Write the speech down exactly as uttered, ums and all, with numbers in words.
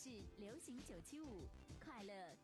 是流行九七五，快乐